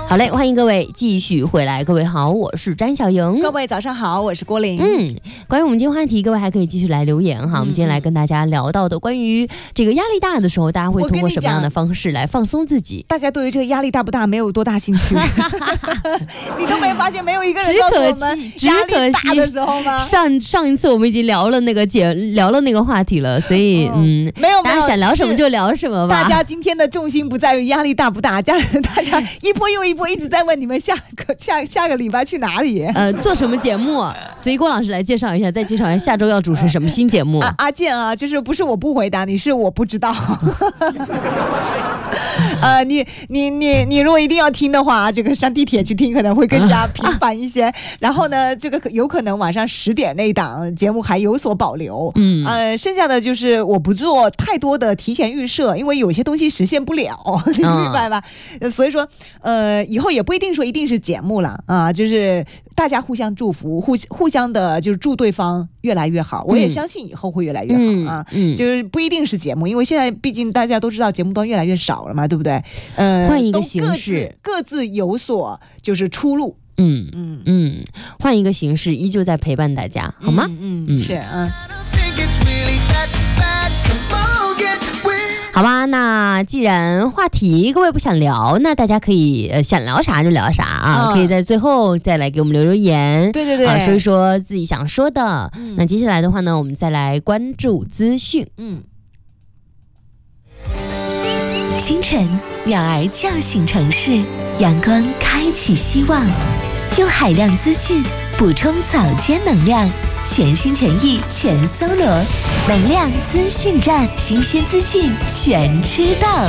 好嘞，欢迎各位继续回来。各位好，我是詹小莹。 各位早上好，我是郭玲。 关于我们今天话题，各位还可以继续来留言哈。我们今天来跟大家聊到的关于这个压力大的时候，大家会通过什么样的方式来放松自己？ 大家对于这个压力大不大没有多大兴趣。你都没发现没有一个人告诉我们压力大的时候吗？ 上一次我们已经聊了那个话题了，所以没有， 大家想聊什么就聊什么吧。 大家今天的重心不在于压力大不大，大家一波又一波一直在问你们下个礼拜去哪里？ 做什么节目？所以郭老师来介绍一下，再介绍一下下周要主持什么新节目。 阿健啊，就是不是我不回答你，是我不知道。你如果一定要听的话，这个上地铁去听可能会更加频繁一些。然后呢，这个有可能晚上10点那一档节目还有所保留。剩下的就是我不做太多的提前预设，因为有些东西实现不了，你明白吧？所以说，以后也不一定说一定是节目了啊，就是大家互相祝福，互相的就是祝对方越来越好。我也相信以后会越来越好啊，就是不一定是节目，因为现在毕竟大家都知道节目端越来越少了嘛，对不对？ 换一个形式， 各自有所就是出路。 换一个形式，依旧在陪伴大家，好吗？ 是啊。 好吧，那既然话题各位不想聊，那大家可以想聊啥就聊啥啊，可以在最后再来给我们留言， 对， 说一说自己想说的。那接下来的话呢，我们再来关注资讯。 清晨，鸟儿叫醒城市，阳光开启希望，用海量资讯补充早间能量，全心全意全搜罗，能量资讯站，新鲜资讯全知道。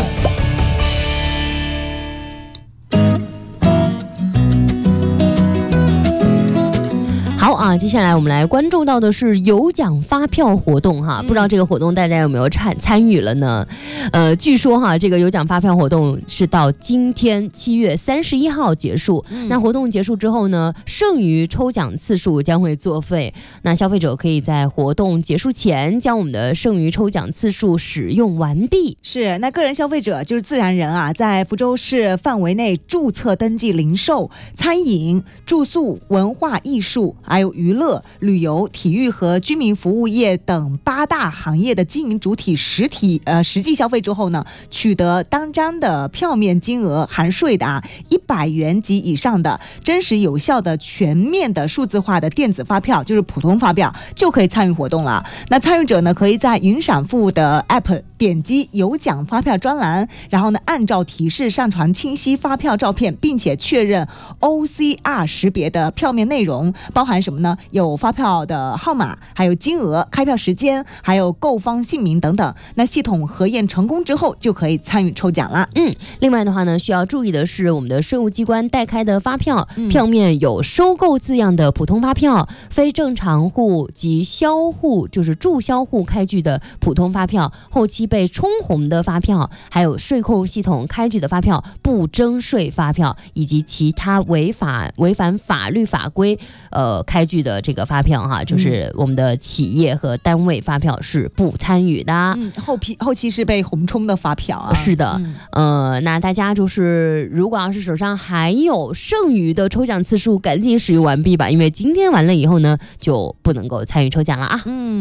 好啊，接下来我们来关注到的是有奖发票活动哈，不知道这个活动大家有没有参与了呢？据说哈，这个有奖发票活动是到今天7月31号结束。那活动结束之后呢，剩余抽奖次数将会作废。那消费者可以在活动结束前将我们的剩余抽奖次数使用完毕。 是，那个人消费者就是自然人啊，在福州市范围内注册登记零售、餐饮、住宿、文化艺术，还有娱乐、旅游、体育和居民服务业等8大行业的经营主体实际消费之后呢，取得当张的票面金额含税的100元及以上的真实有效的全面的数字化的电子发票，就是普通发票，就可以参与活动了。那参与者呢，可以在云闪付的 App 点击有奖发票专栏，然后呢按照提示上传清晰发票照片，并且确认 OCR 识别的票面内容，包含什么呢？有发票的号码，还有金额、开票时间，还有购方姓名等等。那系统核验成功之后，就可以参与抽奖啦。 另外的话呢，需要注意的是，我们的税务机关代开的发票，票面有收购字样的普通发票，非正常户及销户，就是注销户开具的普通发票，后期被冲红的发票，还有税控系统开具的发票，不征税发票，以及其他违反法律法规开具的这个发票哈，就是我们的企业和单位发票是不参与的。 后期是被红冲的发票啊。 是的，那大家就是如果要是手上还有剩余的抽奖次数，赶紧使用完毕吧，因为今天完了以后呢，就不能够参与抽奖了啊。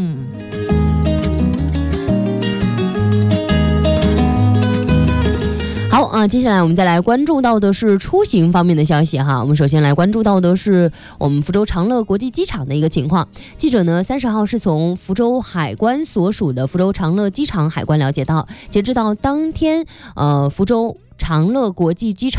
好接下来我们再来关注到的是出行方面的消息哈。我们首先来关注到的是我们福州长乐国际机场的一个情况。记者呢30号是从福州海关所属的福州长乐机场海关了解到，截至到当天福州长乐国际机场